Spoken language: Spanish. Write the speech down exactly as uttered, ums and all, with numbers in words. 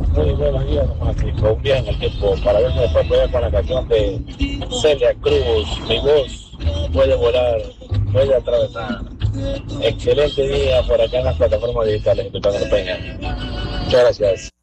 Muy buenos días, Francisco. Un día en el tiempo para verme después voy con la canción de Celia Cruz. Mi voz puede volar, puede atravesar. Excelente día por acá en las plataformas digitales, escuchando Peña. Muchas gracias.